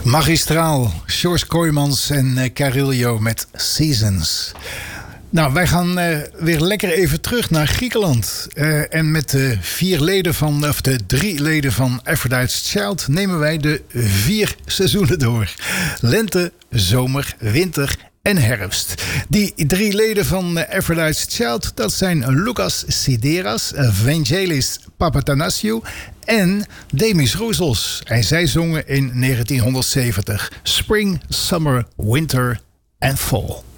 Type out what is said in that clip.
Magistraal, George Kooijmans en Carillo met Seasons. Nou, wij gaan weer lekker even terug naar Griekenland. En met de 3 leden van Aphrodite's Child nemen wij de 4 seizoenen door. Lente, zomer, winter en herfst. Die 3 leden van Aphrodite's Child, dat zijn Lucas Sideras, Vangelis Papathanassiou en Demis Roussos. En zij zongen in 1970 Spring, Summer, Winter and Fall.